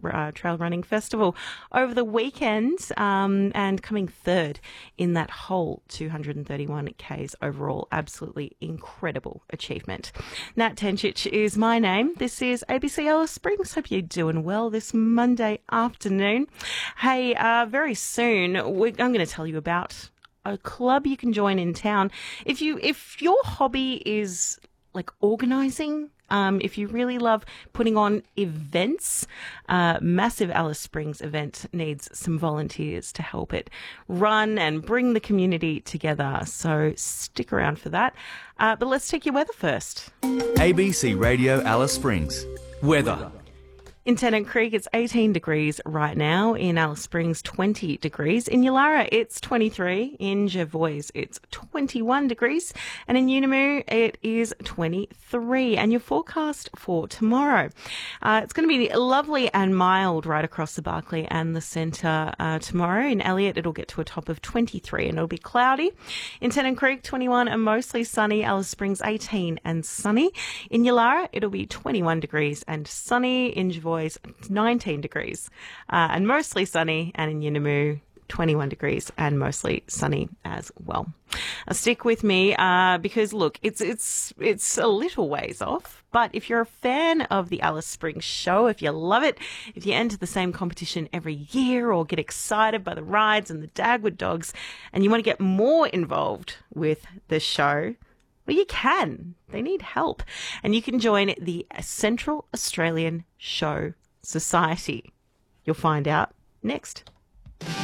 Trail Running Festival over the weekend, and coming third in that whole 231 Ks overall. Absolutely incredible achievement. Nat Tencic is my name. This is ABC Alice Springs. Hope you're doing well this Monday afternoon. Hey, very soon I'm going to tell you about a club you can join in town. If your hobby is like organising, if you really love putting on events, massive Alice Springs event needs some volunteers to help it run and bring the community together. So stick around for that. But let's take your weather first. ABC Radio Alice Springs. Weather. In Tennant Creek, it's 18 degrees right now. In Alice Springs, 20 degrees. In Yulara, it's 23. In Jervois, it's 21 degrees. And in Unimu, it is 23. And your forecast for tomorrow. It's going to be lovely and mild right across the Barkly and the centre tomorrow. In Elliott, it'll get to a top of 23 and it'll be cloudy. In Tennant Creek, 21 and mostly sunny. Alice Springs, 18 and sunny. In Yulara, it'll be 21 degrees and sunny. In Jervois, 19 degrees and mostly sunny, and in Yunamu 21 degrees and mostly sunny as well. Stick with me because look, it's a little ways off, but if you're a fan of the Alice Springs show, if you love it, if you enter the same competition every year or get excited by the rides and the Dagwood dogs and you want to get more involved with the show, well, you can. They need help. And you can join the Central Australian Show Society. You'll find out next.